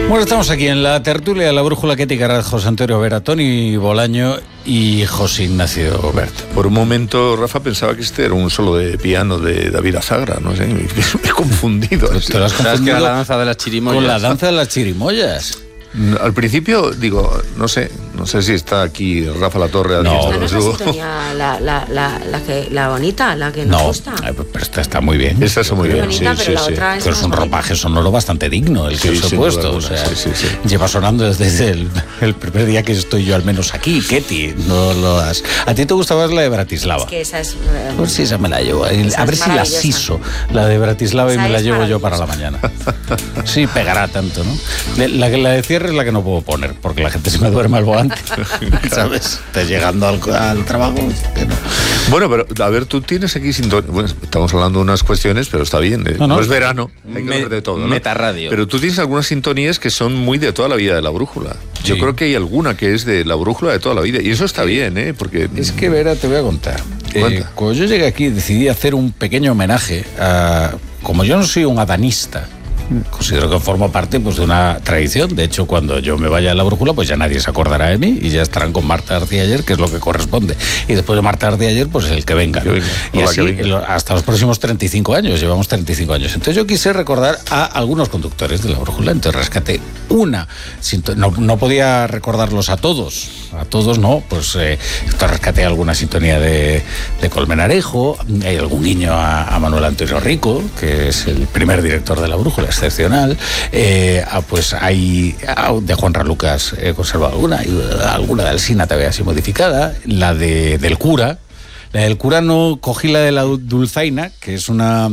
Bueno, estamos aquí en la tertulia de la Brújula, Ketty Garat, José Antonio Vera, Toni Bolaño y José Ignacio Bert. Por un momento, Rafa, pensaba que este era un solo de piano de David Azagra, no sé, me he confundido. ¿Te lo has confundido? ¿Sabes que era la danza de las chirimoyas? Con la danza de las chirimoyas. Al principio, digo, no sé si está aquí Rafa Latorre. No, Esta no es la sintonía, la bonita, la que nos gusta. Pero esta está muy bien. Esta está muy bien, bonita, sí, pero la sí, otra sí. es Pero es un ropaje sonoro bastante digno el que os he puesto. O sea, sí. lleva sonando desde el primer día que estoy yo al menos aquí, Ketty. No lo has... ¿A ti te gustaba la de Bratislava? Es que esa es... Pues sí, esa me la llevo. A ver si la maravillosa. siso, la de Bratislava, y Esa me la es llevo yo para maravillosa. la mañana. Sí, pegará tanto, ¿no? La de cierre es la que no puedo poner, porque la gente se me duerme al volante. ¿Sabes? Estás llegando al trabajo. Bueno, pero a ver, tú tienes aquí sintonía. Bueno, estamos hablando de unas cuestiones, pero está bien. No es verano, hay que ver de todo, ¿no? Metarradio. Pero tú tienes algunas sintonías que son muy de toda la vida de la brújula. Yo Sí. creo que hay alguna que es de la brújula de toda la vida. Y eso está bien, ¿eh? Porque... Es que, Vera, te voy a contar. Cuenta. Cuando yo llegué aquí decidí hacer un pequeño homenaje a... Como yo no soy un adanista, considero que formo parte, pues, de una tradición. De hecho, cuando yo me vaya a la brújula, pues ya nadie se acordará de mí y ya estarán con Marta García Ayer, que es lo que corresponde. Y después de Marta García Ayer, pues el que venga. Y así hasta los próximos 35 años. Llevamos 35 años. Entonces yo quise recordar a algunos conductores de la brújula. Entonces rescaté una. No podía recordarlos a todos. A todos no. Pues rescaté alguna sintonía de Colmenarejo. Hay algún guiño a Manuel Antonio Rico, que es el primer director de la brújula, excepcional. Pues hay de Juan Ralucas, he conservado alguna de Alsina todavía así modificada, la del cura. La del cura no cogí, la de la Dulzaina, que es una